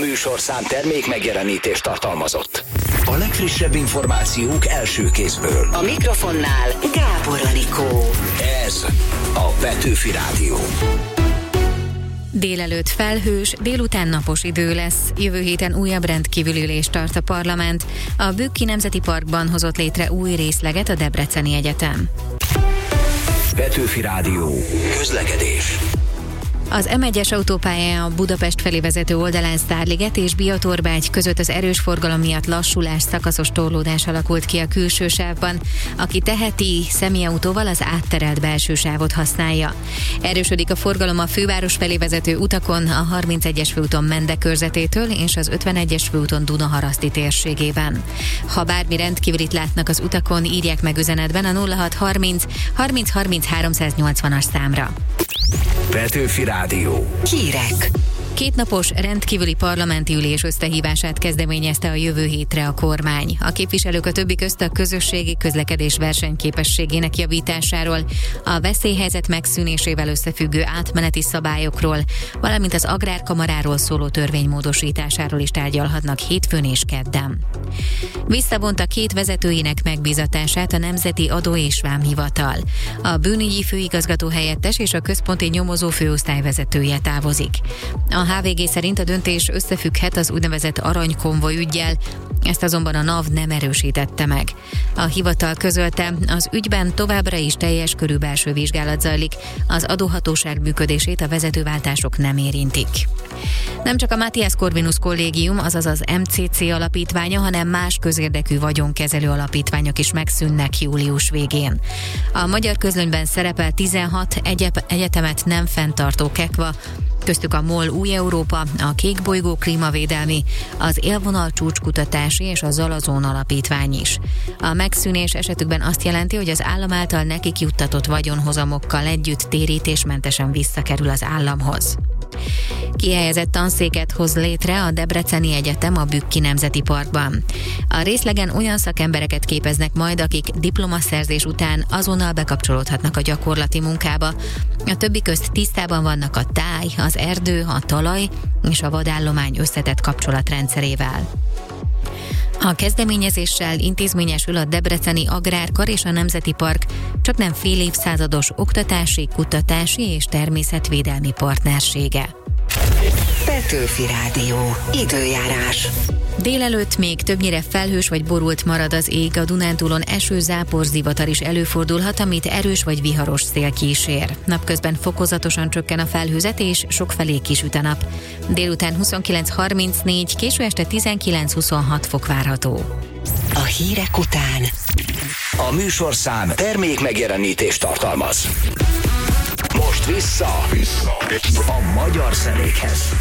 műsorszám termék megjelenítést tartalmazott. A legfrissebb információk első kézből. A mikrofonnál Gábor Anikó. Ez a Petőfi Rádió. Délelőtt felhős, délután napos idő lesz. Jövő héten újabb rendkívüli ülést tart a parlament. A Bükki Nemzeti Parkban hozott létre új részleget a Debreceni Egyetem. Petőfi Rádió. Közlekedés. Az M1-es autópályán a Budapest felé vezető oldalán Szárliget és Biatorbágy között az erős forgalom miatt lassulás, szakaszos torlódás alakult ki a külső sávban. Aki teheti, személyautóval az átterelt belső sávot használja. Erősödik a forgalom a főváros felé vezető utakon, a 31-es főúton Mende körzetétől és az 51-es főúton Dunaharaszti térségében. Ha bármi rendkívülit látnak az utakon, írják meg üzenetben a 0630 30 30 380-as számra. Petőfi Rádió. Hírek. Kétnapos rendkívüli parlamenti ülés összehívását kezdeményezte a jövő hétre a kormány. A képviselők a többi közt a közösségi közlekedés versenyképességének javításáról, a veszélyhelyzet megszűnésével összefüggő átmeneti szabályokról, valamint az agrárkamaráról szóló törvény módosításáról is tárgyalhatnak hétfőn és kedden. Visszavonta 2 vezetőinek megbízatását a Nemzeti Adó- és Vámhivatal. A bűnügyi főigazgató helyettes és a központi nyomozó főosztály vezetője távozik. A HVG szerint a döntés összefügghet az úgynevezett aranykonvoj üggyel, ezt azonban a NAV nem erősítette meg. A hivatal közölte, az ügyben továbbra is teljes körű belső vizsgálat zajlik, az adóhatóság működését a vezetőváltások nem érintik. Nem csak a Matthias Corvinus Kollégium, azaz az MCC alapítványa, hanem más közérdekű vagyonkezelő alapítványok is megszűnnek július végén. A Magyar Közlönyben szerepel 16 egyetemet nem fenntartó KEKVA, köztük a MOL Új Európa, a Kékbolygó Klímavédelmi, az Élvonal Csúcskutatási és a Zalazón alapítvány is. A megszűnés esetükben azt jelenti, hogy az állam által nekik juttatott vagyonhozamokkal együtt térítésmentesen visszakerül az államhoz. Kihelyezett tanszéket hoz létre a Debreceni Egyetem a Bükki Nemzeti Parkban. A részlegen olyan szakembereket képeznek majd, akik diplomaszerzés után azonnal bekapcsolódhatnak a gyakorlati munkába. A többi közt tisztában vannak a táj, az erdő, a talaj és a vadállomány összetett kapcsolatrendszerével. A kezdeményezéssel intézményesül a Debreceni Agrárkar és a Nemzeti Park csaknem fél évszázados oktatási, kutatási és természetvédelmi partnersége. Petőfi Rádió. Időjárás. Délelőtt még többnyire felhős vagy borult marad az ég, a Dunántúlon eső, zápor, zivatar is előfordulhat, amit erős vagy viharos szél kísér. Napközben fokozatosan csökken a felhőzet és sokfelé kisüt a nap. Délután 29-34, késő este 19-26 fok várható. A hírek után A műsorszám termék megjelenítést tartalmaz. Most vissza a magyar zenékhez.